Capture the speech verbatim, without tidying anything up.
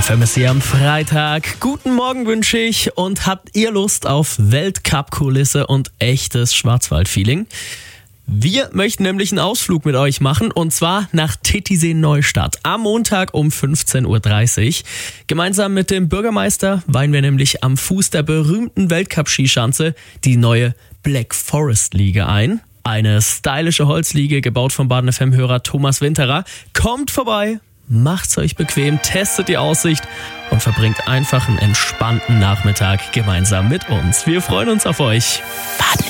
F M ist hier am Freitag. Guten Morgen wünsche ich und habt ihr Lust auf Weltcup-Kulisse und echtes Schwarzwald-Feeling? Wir möchten nämlich einen Ausflug mit euch machen und zwar nach Titisee-Neustadt am Montag um fünfzehn Uhr dreißig. Gemeinsam mit dem Bürgermeister weihen wir nämlich am Fuß der berühmten Weltcup-Skischanze die neue Black Forest Liege ein. Eine stylische Holzliege, gebaut vom Baden F M-Hörer Thomas Winterer. Kommt vorbei, macht's euch bequem, testet die Aussicht und verbringt einfach einen entspannten Nachmittag gemeinsam mit uns. Wir freuen uns auf euch. Baden